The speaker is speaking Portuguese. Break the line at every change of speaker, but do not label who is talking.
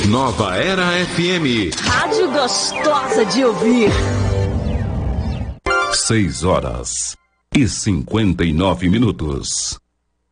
Nova Era FM.
Rádio gostosa de ouvir.
6 horas e 59 minutos.